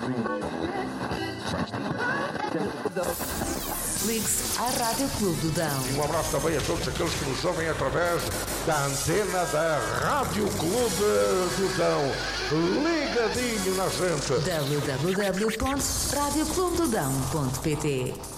Ligue-se à Rádio Clube do Dão. Um abraço também a todos aqueles que nos ouvem através da antena da Rádio Clube do Dão. Ligadinho na gente. www.radioclubedodão.pt